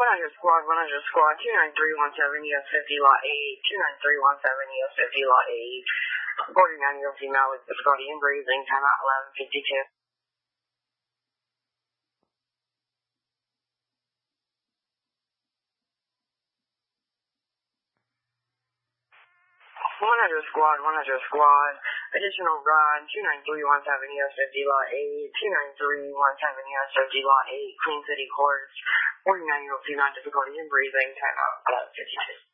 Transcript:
squad, 293-170 ES 50 lot 8, 293-170 ES 50 lot 8. Reporting 9-year-old female with difficulty in breathing, time out 11:52. 100 squad. Additional run, 293-170 ES 50 lot 8, 293-170 ES 50 lot 8, Queen City Courts. 49-year-old female difficulty in breathing, time out 11:52.